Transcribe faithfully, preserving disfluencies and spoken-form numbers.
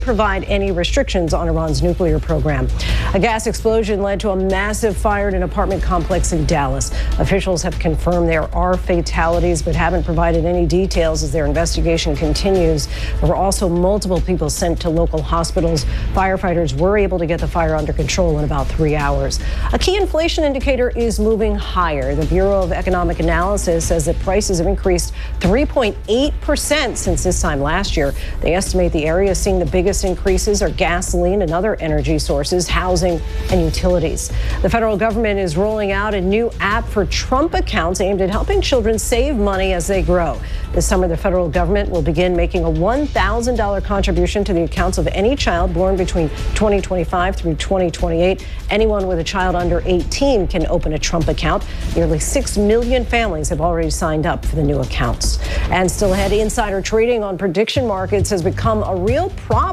provide any restrictions on Iran's nuclear program. A gas explosion led to a massive fire in an apartment complex in Dallas. Officials have confirmed there are fatalities, but haven't provided any details as their investigation continues. There were also multiple people sent to local hospitals. Firefighters were able to get the fire under control in about three hours. A key inflation indicator is moving higher. The Bureau of Economic Analysis says that prices have increased three point eight percent since this time last year. They estimate the areas seeing the biggest increases are gasoline and other energy sources, housing, and utilities. The federal government is rolling out a new app for Trump accounts aimed at helping children save money as they grow. This summer, the federal government will begin making a one thousand dollars contribution to the accounts of any child born between twenty twenty-five through twenty twenty-eight. Anyone with a child under eighteen can open a Trump account. Nearly six million families have already signed up for the new accounts. And still ahead, insider trading on prediction markets has become a real problem.